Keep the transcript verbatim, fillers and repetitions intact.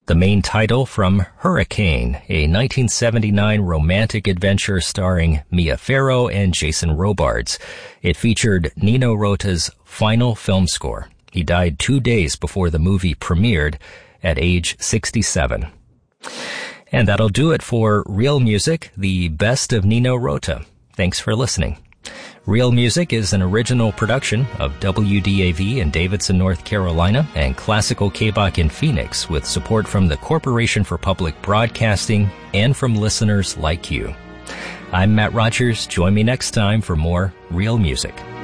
The main title from Hurricane, a nineteen seventy-nine romantic adventure starring Mia Farrow and Jason Robards. It featured Nino Rota's final film score. He died two days before the movie premiered at age sixty-seven. And that'll do it for Real Music, the best of Nino Rota. Thanks for listening. Real Music is an original production of W D A V in Davidson, North Carolina, and Classical K B O C in Phoenix, with support from the Corporation for Public Broadcasting and from listeners like you. I'm Matt Rogers. Join me next time for more Real Music.